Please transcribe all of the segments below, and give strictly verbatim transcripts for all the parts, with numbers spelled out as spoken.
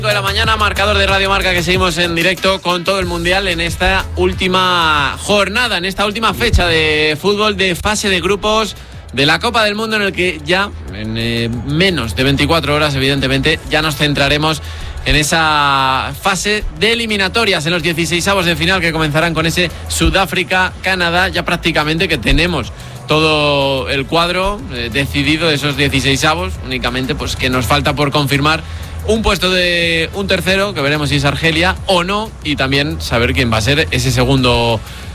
de la mañana, marcador de Radio Marca, que seguimos en directo con todo el mundial en esta última jornada, en esta última fecha de fútbol de fase de grupos de la Copa del Mundo, en el que ya en eh, menos de veinticuatro horas, evidentemente, ya nos centraremos en esa fase de eliminatorias, en los dieciseisavos de final, que comenzarán con ese Sudáfrica-Canadá. Ya prácticamente que tenemos todo el cuadro eh, decidido de esos dieciseisavos, únicamente pues que nos falta por confirmar un puesto de un tercero, que veremos si es Argelia o no, y también saber quién va a ser ese segundo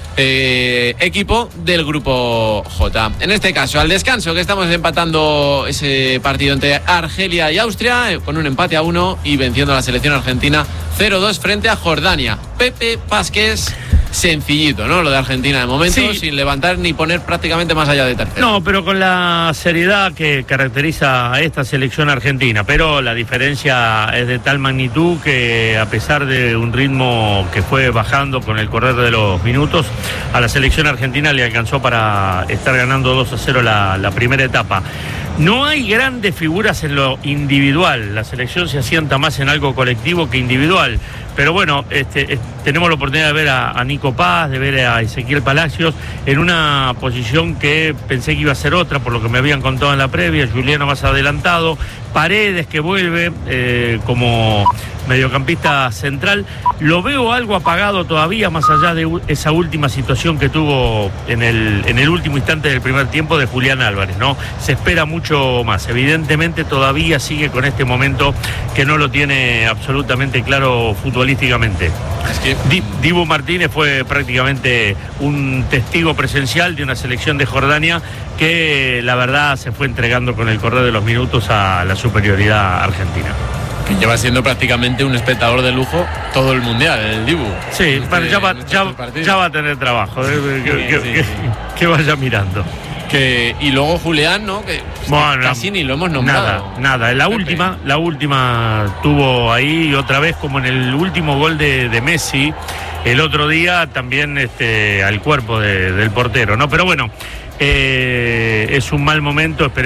eh, equipo del grupo J. En este caso, al descanso, que estamos empatando ese partido entre Argelia y Austria, eh, con un empate a uno y venciendo a la selección argentina cero dos frente a Jordania. Pepe Vázquez. Sencillito, ¿no? Lo de Argentina de momento, sí, sin levantar ni poner prácticamente más allá de tercero. No, pero con la seriedad que caracteriza a esta selección argentina. Pero la diferencia es de tal magnitud que, a pesar de un ritmo que fue bajando con el correr de los minutos, a la selección argentina le alcanzó para estar ganando dos a cero la, la primera etapa. No hay grandes figuras en lo individual. La selección se asienta más en algo colectivo que individual. Pero bueno, este, este, tenemos la oportunidad de ver a, a Nico Paz, de ver a Ezequiel Palacios en una posición que pensé que iba a ser otra, por lo que me habían contado en la previa. Juliano más adelantado, Paredes, que vuelve eh, como mediocampista central. Lo veo algo apagado todavía, más allá de esa última situación que tuvo en el, en el último instante del primer tiempo de Julián Álvarez, ¿no? Se espera mucho más. Evidentemente todavía sigue con este momento que no lo tiene absolutamente claro futbolísticamente. Es que Dibu Martínez fue prácticamente un testigo presencial de una selección de Jordania que, la verdad, se fue entregando con el correr de los minutos a la superioridad argentina. Que lleva siendo prácticamente un espectador de lujo todo el mundial, el Dibu. Sí, este, pero ya va, ya, ya va a tener trabajo, eh, que, sí, que, sí, que, sí. que vaya mirando. Que, y luego Julián, ¿no? Que bueno, casi ni lo hemos nombrado. Nada, nada. La Pepe. última, la última tuvo ahí otra vez, como en el último gol de, de Messi, el otro día también este, al cuerpo de, del portero, ¿no? Pero bueno, eh, es un mal momento.